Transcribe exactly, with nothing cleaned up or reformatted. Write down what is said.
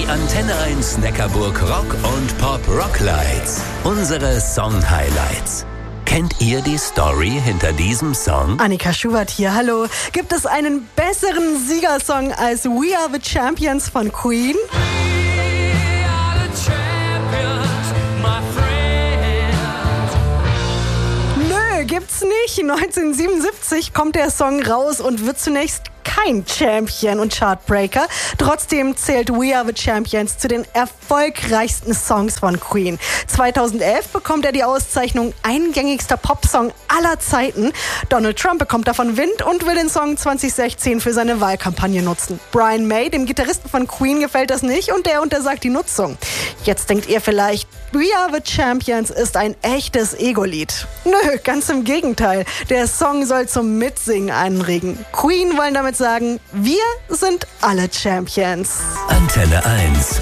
Die Antenne eins Neckarburg Rock und Pop Rocklights. Unsere Song-Highlights. Kennt ihr die Story hinter diesem Song? Annika Schubert hier, hallo. Gibt es einen besseren Siegersong als We Are the Champions von Queen? Nö, gibt's nicht. neunzehnhundertsiebenundsiebzig kommt der Song raus und wird zunächst kein Champion und Chartbreaker. Trotzdem zählt We Are the Champions zu den erfolgreichsten Songs von Queen. zweitausendelf bekommt er die Auszeichnung eingängigster Popsong aller Zeiten. Donald Trump bekommt davon Wind und will den Song zwanzig sechzehn für seine Wahlkampagne nutzen. Brian May, dem Gitarristen von Queen, gefällt das nicht und der untersagt die Nutzung. Jetzt denkt ihr vielleicht, We Are the Champions ist ein echtes Ego-Lied. Nö, ganz im Gegenteil. Der Song soll zum Mitsingen anregen. Queen wollen damit sagen, wir sind alle Champions. Antenne eins.